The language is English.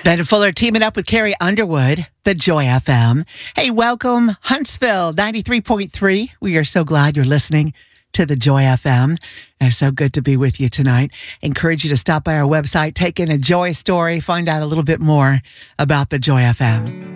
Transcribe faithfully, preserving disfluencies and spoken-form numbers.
Ben Fuller teaming up with Carrie Underwood, the Joy F M. Hey, welcome, Huntsville, ninety-three point three. We are so glad you're listening to the Joy F M. It's so good to be with you tonight. Encourage you to stop by our website, take in a Joy story, find out a little bit more about the Joy F M.